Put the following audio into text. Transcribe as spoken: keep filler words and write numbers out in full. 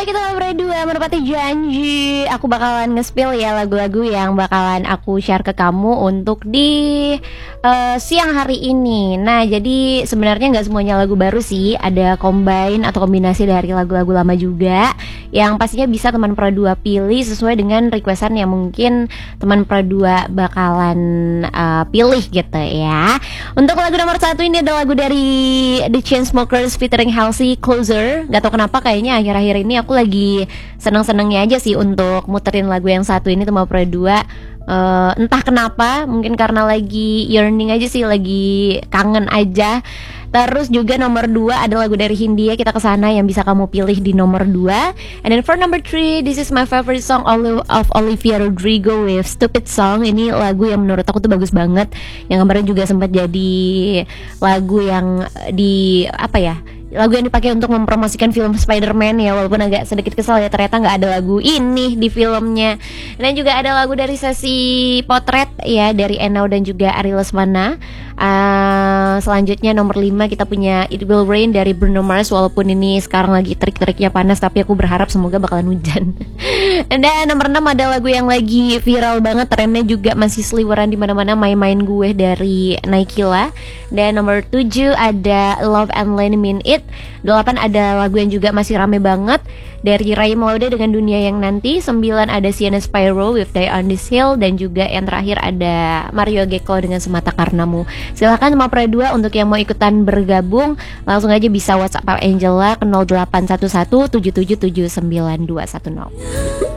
Hai, kita berdua menepati janji. Aku bakalan nge-spill ya lagu-lagu yang bakalan aku share ke kamu untuk di uh, siang hari ini. Nah, jadi sebenarnya nggak semuanya lagu baru sih. Ada combine atau kombinasi dari lagu-lagu lama juga, yang pastinya bisa teman Pradua pilih sesuai dengan requestan yang mungkin teman Pradua bakalan uh, pilih gitu ya. Untuk lagu nomor satu ini ada lagu dari The Chainsmokers featuring Halsey, Closer. Gak tau kenapa kayaknya akhir-akhir ini aku lagi seneng-senengnya aja sih untuk muterin lagu yang satu ini sama Pradua. Uh, entah kenapa, mungkin karena lagi yearning aja sih, lagi kangen aja. Terus juga nomor dua ada lagu dari Hindia, Kita Kesana, yang bisa kamu pilih di nomor dua. And then for number three, this is my favorite song of Olivia Rodrigo with Stupid Song. Ini lagu yang menurut aku tuh bagus banget, yang kemarin juga sempat jadi lagu yang di apa ya, lagu yang dipakai untuk mempromosikan film Spider-Man ya, walaupun agak sedikit kesal ya ternyata nggak ada lagu ini di filmnya. Dan juga ada lagu dari sesi potret ya dari Enau dan juga Ari Lesmana. Uh, selanjutnya nomor lima kita punya It Will Rain dari Bruno Mars. Walaupun ini sekarang lagi terik-teriknya panas, tapi aku berharap semoga bakalan hujan. Dan nomor enam ada lagu yang lagi viral banget, trennya juga masih seliweran di mana-mana, Main-Main Gue dari Naikila. Dan nomor tujuh ada Love and Lean Mean It. Delapan ada lagu yang juga masih rame banget dari Ray Maude dengan Dunia Yang Nanti. Sembilan ada Sienna Spyro with Die on This Hill. Dan juga yang terakhir ada Mario Gecko dengan Semata Karenamu. Silahkan sama Pradua untuk yang mau ikutan bergabung, langsung aja bisa WhatsApp Angela ke nol delapan satu satu tujuh tujuh tujuh sembilan dua satu nol.